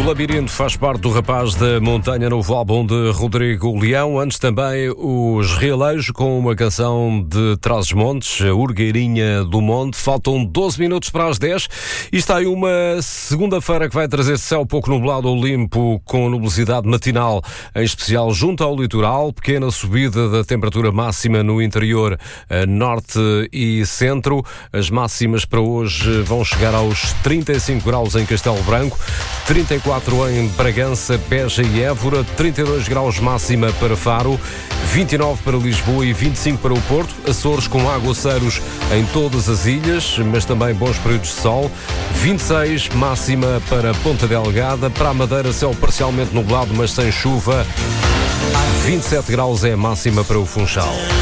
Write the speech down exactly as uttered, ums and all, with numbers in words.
O Labirinto faz parte do Rapaz da Montanha, novo álbum de Rodrigo Leão. Antes também os Realejo com uma canção de Trás-os-Montes, a Urgueirinha do Monte. Faltam doze minutos para as dez e está aí uma segunda-feira que vai trazer céu pouco nublado ou limpo com nubosidade matinal, em especial junto ao litoral. Pequena subida da temperatura máxima no interior norte e centro. As máximas para hoje vão chegar aos trinta e cinco graus em Castelo Branco, trinta e quatro em Bragança, Beja e Évora, trinta e dois graus máxima para Faro, vinte e nove para Lisboa e vinte e cinco para o Porto, Açores com aguaceiros em todas as ilhas, mas também bons períodos de sol, vinte e seis máxima para Ponta Delgada, para a Madeira céu parcialmente nublado mas sem chuva, vinte e sete graus é a máxima para o Funchal.